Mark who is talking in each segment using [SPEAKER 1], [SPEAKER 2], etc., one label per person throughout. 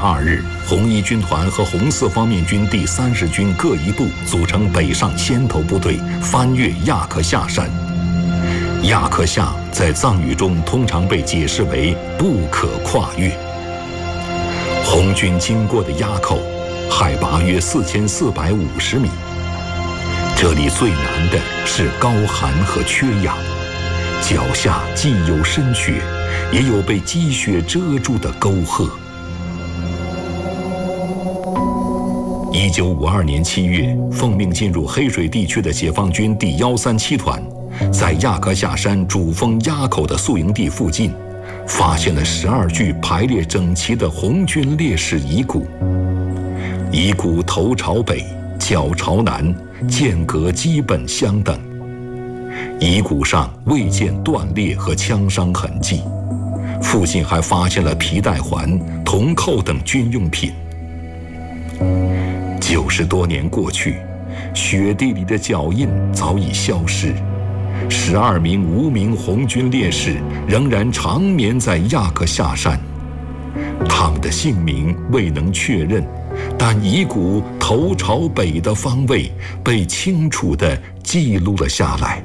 [SPEAKER 1] 2日，红一军团和红四方面军第30军各一部组成北上先头部队，翻越亚克夏山。亚克夏在藏语中通常被解释为不可跨越。红军经过的垭口，海拔约4450米。这里最难的是高寒和缺氧，脚下既有深雪，也有被积雪遮住的沟壑。1952年7月，奉命进入黑水地区的解放军第137团，在亚克夏山主峰垭口的宿营地附近，发现了12具排列整齐的红军烈士遗骨。遗骨头朝北，脚朝南，间隔基本相等。遗骨上未见断裂和枪伤痕迹，附近还发现了皮带环、铜扣等军用品。90多年过去，雪地里的脚印早已消失，12名无名红军烈士仍然长眠在亚克夏山，他们的姓名未能确认，但遗骨头朝北的方位被清楚地记录了下来。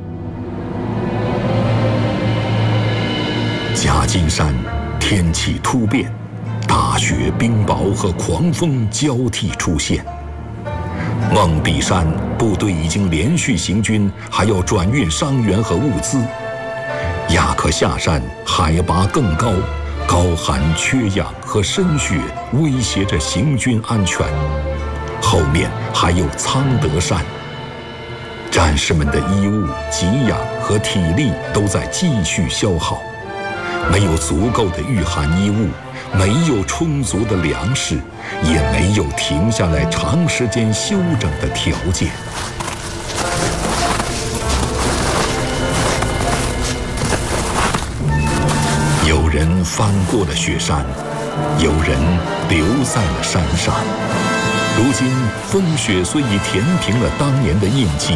[SPEAKER 1] 夹金山天气突变，大雪、冰雹和狂风交替出现。梦壁山部队已经连续行军，还要转运伤员和物资。亚克夏山海拔更高，高寒、缺氧和深雪威胁着行军安全。后面还有苍德山。战士们的衣物、给养和体力都在继续消耗，没有足够的御寒衣物，没有充足的粮食，也没有停下来长时间休整的条件。有人翻过了雪山，有人留在了山上。如今风雪虽已填平了当年的印记，